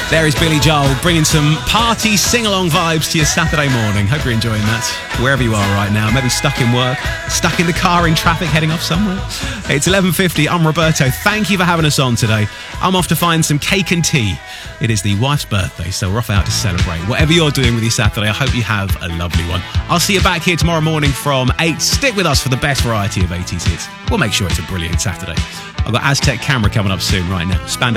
There is Billy Joel bringing some party sing-along vibes to your Saturday morning. Hope you're enjoying that, wherever you are right now. Maybe stuck in work, stuck in the car in traffic, heading off somewhere. It's 11:50. I'm Roberto. Thank you for having us on today. I'm off to find some cake and tea. It is the wife's birthday, so we're off out to celebrate. Whatever you're doing with your Saturday, I hope you have a lovely one. I'll see you back here tomorrow morning from 8. Stick with us for the best variety of 80s hits. We'll make sure it's a brilliant Saturday. I've got Aztec Camera coming up soon right now. Spandau